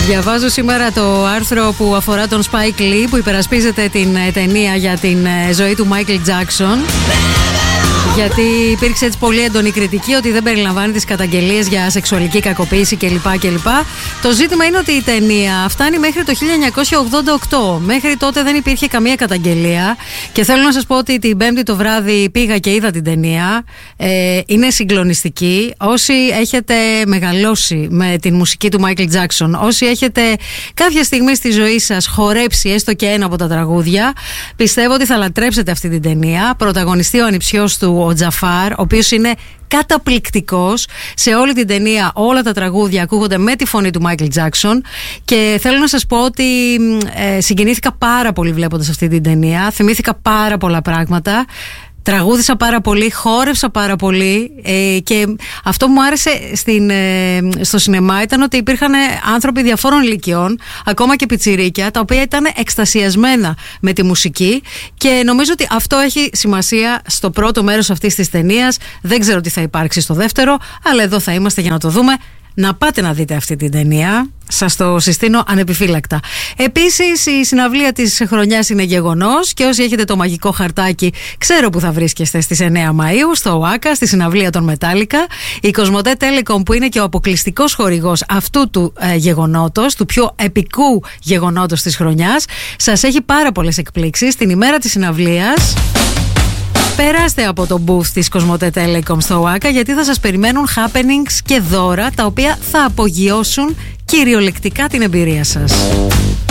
Διαβάζω σήμερα το άρθρο που αφορά τον Spike Lee, που υπερασπίζεται την ταινία για την ζωή του Michael Jackson. Γιατί υπήρξε έτσι πολύ έντονη κριτική ότι δεν περιλαμβάνει τις καταγγελίες για σεξουαλική κακοποίηση κλπ. Το ζήτημα είναι ότι η ταινία φτάνει μέχρι το 1988. Μέχρι τότε δεν υπήρχε καμία καταγγελία. Και θέλω να σας πω ότι την Πέμπτη το βράδυ πήγα και είδα την ταινία. Είναι συγκλονιστική. Όσοι έχετε μεγαλώσει με την μουσική του Michael Jackson, όσοι έχετε κάποια στιγμή στη ζωή σας χορέψει έστω και ένα από τα τραγούδια, πιστεύω ότι θα λατρέψετε αυτή την ταινία. Πρωταγωνιστεί ο ανιψιός του, ο Τζαφάρ, ο οποίος είναι καταπληκτικός. Σε όλη την ταινία όλα τα τραγούδια ακούγονται με τη φωνή του Michael Jackson. Και θέλω να σας πω ότι συγκινήθηκα πάρα πολύ βλέποντας αυτή την ταινία. Θυμήθηκα πάρα πολλά πράγματα. Τραγούδισα πάρα πολύ, χόρευσα πάρα πολύ και αυτό που μου άρεσε στο σινεμά ήταν ότι υπήρχαν άνθρωποι διαφόρων ηλικιών, ακόμα και πιτσιρίκια, τα οποία ήταν εκστασιασμένα με τη μουσική και νομίζω ότι αυτό έχει σημασία στο πρώτο μέρος αυτής της ταινίας. Δεν ξέρω τι θα υπάρξει στο δεύτερο, αλλά εδώ θα είμαστε για να το δούμε. Να πάτε να δείτε αυτή την ταινία. Σας το συστήνω ανεπιφύλακτα. Επίσης, η συναυλία της χρονιάς είναι γεγονός και όσοι έχετε το μαγικό χαρτάκι, ξέρω που θα βρίσκεστε στις 9 Μαΐου στο ΟΑΚΑ, στη συναυλία των Metallica. Η Κοσμοτέ Telecom, που είναι και ο αποκλειστικός χορηγός αυτού του γεγονότος, του πιο επικού γεγονότος της χρονιάς, σας έχει πάρα πολλές εκπλήξεις. Την ημέρα της συναυλίας περάστε από το booth της Κοσμοτέ Telecom στο ΟΑΚΑ, γιατί θα σας περιμένουν happenings και δώρα τα οποία θα απογειώσουν κυριολεκτικά την εμπειρία σας.